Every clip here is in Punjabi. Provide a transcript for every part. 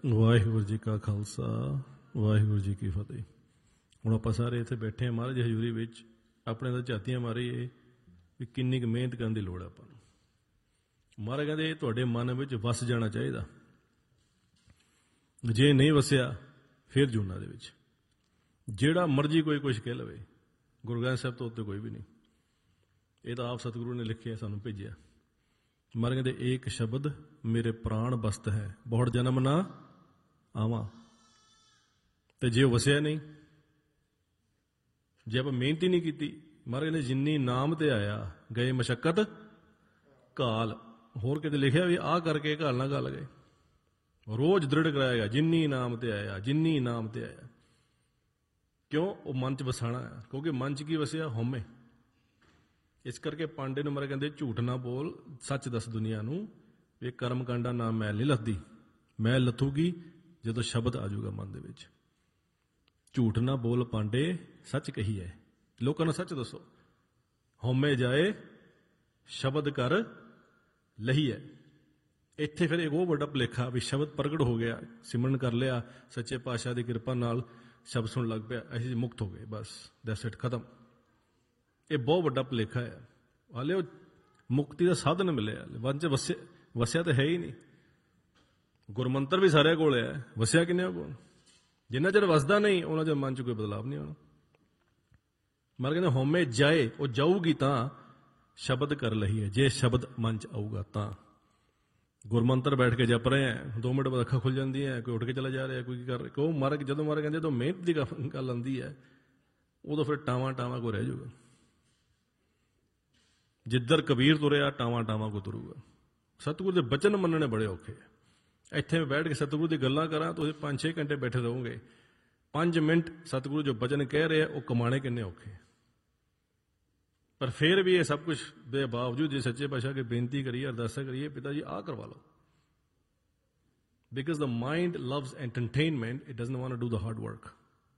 ਵਾਹਿਗੁਰੂ ਜੀ ਕਾ ਖਾਲਸਾ ਵਾਹਿਗੁਰੂ ਜੀ ਕੀ ਫਤਿਹ। ਹੁਣ ਆਪਾਂ ਸਾਰੇ ਇੱਥੇ ਬੈਠੇ ਹਾਂ ਮਹਾਰਾਜ ਹਜ਼ੂਰੀ ਵਿੱਚ, ਆਪਣੇ ਤਾਂ ਝਾਤੀਆਂ ਮਾਰੀਏ ਵੀ ਕਿੰਨੀ ਕੁ ਮਿਹਨਤ ਕਰਨ ਦੀ ਲੋੜ ਹੈ ਆਪਾਂ ਨੂੰ। ਮਹਾਰਾਜ ਕਹਿੰਦੇ ਇਹ ਤੁਹਾਡੇ ਮਨ ਵਿੱਚ ਵਸ ਜਾਣਾ ਚਾਹੀਦਾ, ਜੇ ਨਹੀਂ ਵਸਿਆ ਫਿਰ ਜੂਨਾਂ ਦੇ ਵਿੱਚ ਜਿਹੜਾ ਮਰਜ਼ੀ ਕੋਈ ਕੁਛ ਕਹਿ ਲਵੇ, ਗੁਰੂ ਗ੍ਰੰਥ ਸਾਹਿਬ ਤੋਂ ਉੱਤੇ ਕੋਈ ਵੀ ਨਹੀਂ। ਇਹ ਤਾਂ ਆਪ ਸਤਿਗੁਰੂ ਨੇ ਲਿਖਿਆ, ਸਾਨੂੰ ਭੇਜਿਆ। ਮਹਾਰਾਜ ਕਹਿੰਦੇ ਏਕ ਸ਼ਬਦ ਮੇਰੇ ਪ੍ਰਾਣ ਬਸਤ ਹੈ, ਬਹੁੜ ਜਨਮ ਨਾ ਆਵਾਂ। ਤੇ ਜੇ ਉਹ ਵਸਿਆ ਨਹੀਂ, ਜੇ ਆਪਾਂ ਮਿਹਨਤ ਹੀ ਨਹੀਂ ਕੀਤੀ, ਮਹਾਰਾਜ ਨੇ ਜਿੰਨੀ ਨਾਮ ਤੇ ਆਇਆ ਗਏ ਮਸ਼ੱਕਤ ਘਾਲ। ਹੋਰ ਕਿਤੇ ਲਿਖਿਆ ਵੀ ਆਹ ਕਰਕੇ ਘਾਲ ਨਾ ਘਾਲ ਗਏ, ਰੋਜ਼ ਦ੍ਰਿੜ ਕਰਾਏਗਾ ਜਿੰਨੀ ਨਾਮ ਤੇ ਆਇਆ, ਜਿੰਨੀ ਨਾਮ ਤੇ ਆਇਆ। ਕਿਉਂ? ਉਹ ਮਨ ਚ ਵਸਾਣਾ ਹੈ, ਕਿਉਂਕਿ ਮਨ ਚ ਕੀ ਵਸਿਆ? ਹਉਮੈ। ਇਸ ਕਰਕੇ ਪਾਂਡੇ ਨੂੰ ਮਹਾਰਾਜ ਕਹਿੰਦੇ ਝੂਠ ਨਾ ਬੋਲ, ਸੱਚ ਦੱਸ ਦੁਨੀਆ ਨੂੰ, ਇਹ ਕਰਮ ਕਾਂਡਾ ਨਾ ਮੈਲ ਨਹੀਂ ਲੱਥਦੀ, ਮੈਲ ਲੱਥੂਗੀ ਜਦੋਂ ਸ਼ਬਦ ਆ ਜਾਊਗਾ ਮਨ ਦੇ ਵਿੱਚ। ਝੂਠ ਨਾ ਬੋਲ ਪਾਂਡੇ, ਸੱਚ ਕਹੀ ਹੈ, ਲੋਕਾਂ ਨੂੰ ਸੱਚ ਦੱਸੋ। ਹਉਮੈ ਜਾਏ ਸ਼ਬਦ ਕਰ ਲਹੀ ਹੈ। ਇੱਥੇ ਫਿਰ ਇੱਕ ਉਹ ਵੱਡਾ ਭੁਲੇਖਾ ਵੀ ਸ਼ਬਦ ਪ੍ਰਗਟ ਹੋ ਗਿਆ, ਸਿਮਰਨ ਕਰ ਲਿਆ, ਸੱਚੇ ਪਾਤਸ਼ਾਹ ਦੀ ਕਿਰਪਾ ਨਾਲ ਸ਼ਬਦ ਸੁਣਨ ਲੱਗ ਪਿਆ, ਅਸੀਂ ਮੁਕਤ ਹੋ ਗਏ, ਬਸ ਦੈਟਸ ਇਟ, ਖਤਮ। ਇਹ ਬਹੁਤ ਵੱਡਾ ਭੁਲੇਖਾ ਹੈ। ਹਾਲੇ ਉਹ ਮੁਕਤੀ ਦਾ ਸਾਧਨ ਮਿਲਿਆ, ਮਨ ਚ ਵਸਿਆ ਤਾਂ ਹੈ ਹੀ ਨਹੀਂ। ਗੁਰਮੰਤਰ ਵੀ ਸਾਰਿਆਂ ਕੋਲ ਹੈ, ਵਸਿਆ ਕਿੰਨਿਆਂ ਕੋਲ? ਜਿੰਨਾ ਚਿਰ ਵਸਦਾ ਨਹੀਂ ਉਹਨਾਂ ਚਿਰ ਮਨ ਚ ਕੋਈ ਬਦਲਾਵ ਨਹੀਂ ਆਉਣਾ। ਮਰ ਕਹਿੰਦੇ ਹਉਮੈ ਜਾਏ, ਉਹ ਜਾਊਗੀ ਤਾਂ ਸ਼ਬਦ ਕਰ ਲਹੀ ਹੈ, ਜੇ ਸ਼ਬਦ ਮਨ ਚ ਆਊਗਾ ਤਾਂ। ਗੁਰਮੰਤਰ ਬੈਠ ਕੇ ਜਪ ਰਹੇ ਹੈ, 2 ਮਿੰਟ ਬਾਅਦ ਅੱਖਾਂ ਖੁੱਲ ਜਾਂਦੀਆਂ, ਕੋਈ ਉੱਠ ਕੇ ਚਲਾ ਜਾ ਰਿਹਾ, ਕੋਈ ਕੀ ਕਰ ਰਿਹਾ। ਕਿਉਂ? ਮਰ ਜਦੋਂ ਮਰ ਕਹਿੰਦੇ ਜਦੋਂ ਮਿਹਨਤ ਦੀ ਗੱਲ ਆਉਂਦੀ ਹੈ, ਉਦੋਂ ਫਿਰ ਟਾਵਾਂ ਟਾਵਾਂ ਕੋ ਰਹਿ ਜਾਊਗਾ। ਜਿੱਧਰ ਕਬੀਰ ਤੁਰਿਆ ਟਾਵਾਂ ਟਾਵਾਂ ਕੋ ਤੁਰੂਗਾ। ਸਤਿਗੁਰੂ ਦੇ ਬਚਨ ਮੰਨਣੇ ਬੜੇ ਔਖੇ ਆ। ਇੱਥੇ ਮੈਂ ਬੈਠ ਕੇ ਸਤਿਗੁਰੂ ਦੀ ਗੱਲਾਂ ਕਰਾਂ, ਤੁਸੀਂ 5-6 ਘੰਟੇ ਬੈਠੇ ਰਹੋਗੇ। 5 ਮਿੰਟ ਸਤਿਗੁਰੂ ਜੋ ਬਚਨ ਕਹਿ ਰਹੇ ਆ ਉਹ ਕਮਾਣੇ ਕਿੰਨੇ ਔਖੇ। ਪਰ ਫਿਰ ਵੀ ਇਹ ਸਭ ਕੁਝ ਦੇ ਬਾਵਜੂਦ ਜੇ ਸੱਚੇ ਪਾਤਸ਼ਾਹ ਕੇ ਬੇਨਤੀ ਕਰੀਏ, ਅਰਦਾਸਾਂ ਕਰੀਏ, ਪਿਤਾ ਜੀ ਆਹ ਕਰਵਾ ਲਓ। Because the mind loves entertainment, it doesn't want to do the hard work.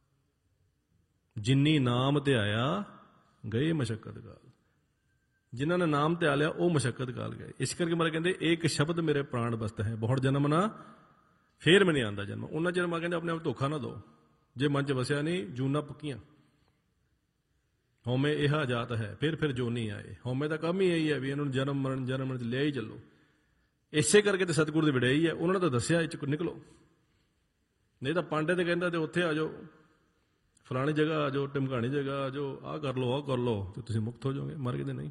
ਜਿੰਨੀ ਨਾਮ ਤੇ ਆਇਆ ਗਏ ਮਸ਼ੱਕਤ ਕਾਲ। ਜਿਨ੍ਹਾਂ ਨੇ ਨਾਮ ਤੇ ਆ ਲਿਆ ਉਹ ਮਸ਼ੱਕਤ ਕਾਲ ਗਏ। ਇਸ ਕਰਕੇ ਮਹਾਰਾਜ ਕਹਿੰਦੇ ਏਕ ਸ਼ਬਦ ਮੇਰੇ ਪ੍ਰਾਣ ਬਸਤ ਹੈ, ਬਹੁੜ ਜਨਮ ਨਾ ਫੇਰ ਮੈਂ ਨਹੀਂ ਆਉਂਦਾ ਜਨਮ। ਉਹਨਾਂ ਚਿਰ ਮੈਂ ਕਹਿੰਦੇ ਆਪਣੇ ਆਪ ਧੋਖਾ ਨਾ ਦਿਓ, ਜੇ ਮਨ ਚ ਵਸਿਆ ਨਹੀਂ ਜੂਨਾਂ ਪੱਕੀਆਂ। ਹਉਮੈ ਇਹ ਜਾਤ ਹੈ, ਫਿਰ ਜੋ ਨਹੀਂ ਆਏ। ਹਉਮੈ ਦਾ ਕੰਮ ਹੀ ਇਹੀ ਹੈ ਵੀ ਇਹਨੂੰ ਜਨਮ ਮਰਨ ਚ ਲਿਆ ਹੀ ਚੱਲੋ। ਇਸੇ ਕਰਕੇ ਤੇ ਸਤਿਗੁਰੂ ਦੀ ਵਡਿਆਈ ਹੈ, ਉਹਨਾਂ ਨੇ ਤਾਂ ਦੱਸਿਆ ਇਹ ਚ ਨਿਕਲੋ। ਨਹੀਂ ਤਾਂ ਪਾਂਡੇ ਤੇ ਕਹਿੰਦਾ ਤੇ ਉੱਥੇ ਆ ਜਾਓ, ਫਲਾਣੀ ਜਗ੍ਹਾ ਆ ਜਾਓ, ਟਿਮਕਾਣੀ ਜਗ੍ਹਾ ਆ ਜਾਓ, ਆਹ ਕਰ ਲਓ, ਆਹ ਕਰ ਲਓ, ਤੇ ਤੁਸੀਂ ਮੁਕਤ ਹੋ ਜਾਓਗੇ। ਮਰ ਕੇ ਨਹੀਂ।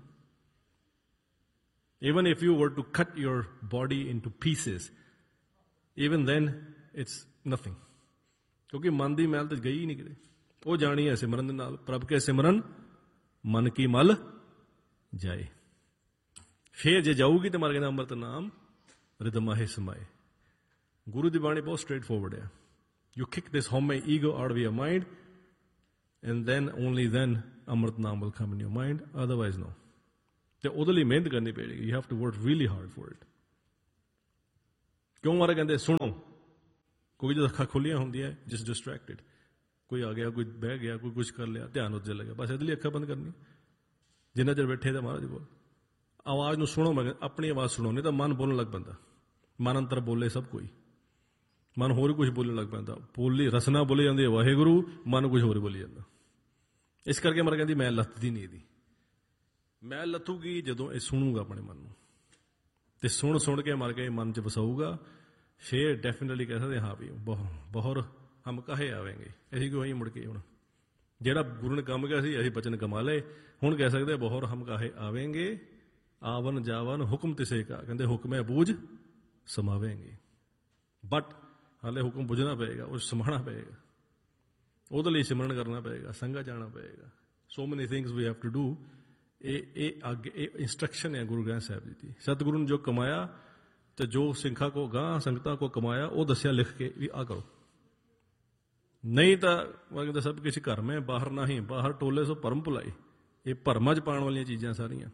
Even if you were to cut your body into pieces, even then it's nothing. ਕਿਉਂਕਿ ਮਨ ਦੀ ਮੈਲ ਤਾਂ ਗਈ ਹੀ ਨਹੀਂ ਕਿਤੇ। ਉਹ ਜਾਣੀ ਹੈ ਸਿਮਰਨ ਦੇ ਨਾਲ। ਪ੍ਰਭ ਕੇ ਸਿਮਰਨ ਮਨ ਕੀ ਮਲ ਜਾਏ। ਫੇਰ ਜੇ ਜਾਊਗੀ ਤੇ ਮਰ ਕਹਿੰਦਾ ਅੰਮ੍ਰਿਤ ਨਾਮ ਰਿਦਮਾਹੇ ਸਮਾਏ। ਗੁਰੂ ਦੀ ਬਾਣੀ ਬਹੁਤ ਸਟ੍ਰੇਟ ਫੋਰਵਰਡ ਹੈ। You kick this home ego out of your mind, and then only then ਅੰਮ੍ਰਿਤ ਨਾਮ will come in your mind, otherwise no. ਤੇ ਉਹਦੇ ਲਈ ਮਿਹਨਤ ਕਰਨੀ ਪਏਗੀ। You have to work really hard for it. ਕਿਉਂ ਮਾਰੇ ਕਹਿੰਦੇ ਸੁਣੋ, ਕੋਈ ਜਦੋਂ ਅੱਖਾਂ ਖੁੱਲੀਆਂ ਹੁੰਦੀਆਂ ਜਸਟ ਡਿਸਟਰੈਕਟਿਡ, ਕੋਈ ਆ ਗਿਆ, ਕੋਈ ਬਹਿ ਗਿਆ, ਕੋਈ ਕੁਛ ਕਰ ਲਿਆ, ਧਿਆਨ ਉੱਤੇ ਲੱਗਿਆ, ਬਸ ਇਹਦੇ ਲਈ ਅੱਖਾਂ ਬੰਦ ਕਰਨੀ। ਜਿੰਨਾ ਚਿਰ ਬੈਠੇ ਤਾਂ ਮਹਾਰਾਜ ਕੋਲ ਆਵਾਜ਼ ਨੂੰ ਸੁਣੋ। ਮੈਂ ਆਪਣੀ ਆਵਾਜ਼ ਸੁਣੋ, ਨਹੀਂ ਤਾਂ ਮਨ ਬੋਲਣ ਲੱਗ ਪੈਂਦਾ। ਮਨ ਅੰਤਰ ਬੋਲੇ ਸਭ ਕੋਈ, ਮਨ ਹੋਰ ਕੁਝ ਬੋਲਣ ਲੱਗ ਪੈਂਦਾ। ਬੋਲੀ ਰਸਨਾ ਬੋਲੀ ਜਾਂਦੀ ਹੈ ਵਾਹਿਗੁਰੂ, ਮਨ ਕੁਝ ਹੋਰ ਬੋਲੀ ਜਾਂਦਾ। ਇਸ ਕਰਕੇ ਮਰ ਕਹਿੰਦੀ ਮੈਂ ਲੱਥਦੀ ਨਹੀਂ ਇਹਦੀ। ਮੈਂ ਲੱਥੂਗੀ ਜਦੋਂ ਇਹ ਸੁਣੂਗਾ ਆਪਣੇ ਮਨ ਨੂੰ, ਤੇ ਸੁਣ ਕੇ ਮਰ ਕੇ ਮਨ ਚ ਵਸਾਊਗਾ, ਫੇਰ ਡੈਫੀਨੇਟਲੀ ਕਹਿ ਸਕਦੇ ਹਾਂ ਵੀ ਬਹੁਤ ਹਮ ਕਾਹੇ ਆਵੇਂਗੇ। ਅਸੀਂ ਕਿਉਂ ਮੁੜ ਕੇ ਹੁਣ ਜਿਹੜਾ ਗੁਰੂ ਨੇ ਕੰਮ ਕਿਹਾ ਸੀ ਅਸੀਂ ਬਚਨ ਕਮਾ ਲਏ, ਹੁਣ ਕਹਿ ਸਕਦੇ ਬਹੁਤ ਹਮ ਕਾਹੇ ਆਵੇਂਗੇ। ਆਵਨ ਜਾਵਨ ਹੁਕਮ ਤਿਸੇ ਕਾ, ਕਹਿੰਦੇ ਹੁਕਮੇ ਬੂਝ ਸਮਾਵੇਂਗੇ। ਬਟ ਹਾਲੇ ਹੁਕਮ ਬੁਝਣਾ ਪਏਗਾ, ਉਹ ਸਮਾਣਾ ਪਏਗਾ। ਉਹਦੇ ਲਈ ਸਿਮਰਨ ਕਰਨਾ ਪਏਗਾ, ਸੰਗਤ ਜਾਣਾ ਪਏਗਾ। ਸੋ ਮੈਨੀ things we have to do. ਇਹ ਅੱਗੇ ਇਹ ਇੰਸਟਰਕਸ਼ਨ ਹੈ ਗੁਰੂ ਗ੍ਰੰਥ ਸਾਹਿਬ ਜੀ ਦੀ। ਸਤਿਗੁਰੂ ਨੇ ਜੋ ਕਮਾਇਆ ਤੇ ਜੋ ਸਿੰਘਾਂ ਕੋ ਗਾਂ ਸੰਗਤਾਂ ਕੋ ਕਮਾਇਆ ਉਹ ਦੱਸਿਆ ਲਿਖ ਕੇ ਵੀ ਆਹ ਕਰੋ। ਨਹੀਂ ਤਾਂ ਕਹਿੰਦਾ ਸਭ ਕੁਛ ਘਰ ਮੈਂ ਬਾਹਰ ਨਹੀਂ, ਬਾਹਰ ਟੋਲੇ ਸੋ ਭਰਮ ਭੁਲਾਈ। ਇਹ ਭਰਮਾਂ ਚ ਪਾਉਣ ਵਾਲੀਆਂ ਚੀਜ਼ਾਂ ਸਾਰੀਆਂ।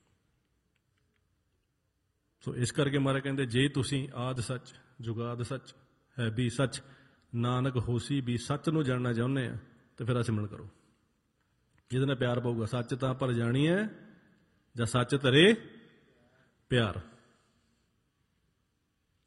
ਸੋ ਇਸ ਕਰਕੇ ਮਹਾਰਾਜ ਕਹਿੰਦੇ ਜੇ ਤੁਸੀਂ ਆਦਿ ਸੱਚ ਜੁਗਾਦ ਸੱਚ ਹੈ ਵੀ ਸੱਚ ਨਾਨਕ ਹੋਸੀ ਵੀ ਸੱਚ ਨੂੰ ਜਾਣਨਾ ਚਾਹੁੰਦੇ ਆ ਤੇ ਫਿਰ ਆ ਸਿਮਰਨ ਕਰੋ। ਜਿਹਦੇ ਨਾਲ ਪਿਆਰ ਪਊਗਾ। ਸੱਚ ਤਾਂ ਪਰ ਜਾਣੀ ਹੈ ਜਾਂ ਸੱਚ ਧਰੇ ਪਿਆਰ।